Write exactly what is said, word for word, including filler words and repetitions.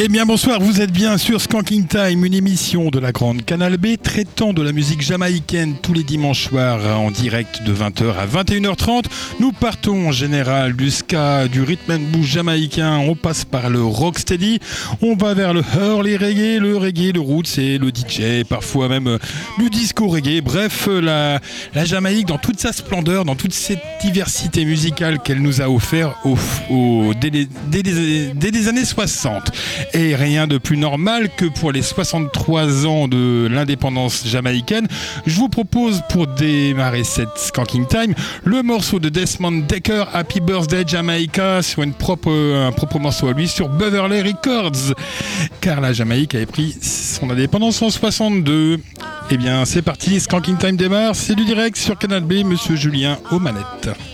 Eh bien bonsoir, vous êtes bien sur Skanking Time, une émission de la Grande Canal B traitant de la musique jamaïcaine tous les dimanches soirs en direct de vingt heures à vingt et une heures trente. Nous partons en général du ska, du rhythm and blues jamaïcain, on passe par le rocksteady, on va vers le early reggae, le reggae, le roots et le D J, parfois même du disco reggae. Bref, la, la Jamaïque dans toute sa splendeur, dans toute cette diversité musicale qu'elle nous a offert au, au, dès, les, dès, les, dès les années soixante. Et rien de plus normal que pour les soixante-trois ans de l'indépendance jamaïcaine, je vous propose pour démarrer cette Skanking Time le morceau de Desmond Dekker, Happy Birthday Jamaica, sur une propre, un propre morceau à lui sur Beverly Records, car la Jamaïque avait pris son indépendance en soixante-deux. Eh bien c'est parti, Skanking Time démarre, c'est du direct sur Canal B, Monsieur Julien aux manettes.